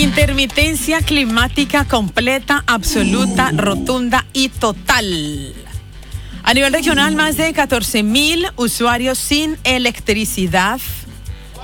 Intermitencia climática completa, absoluta, rotunda y total. A nivel regional, más de 14.000 usuarios sin electricidad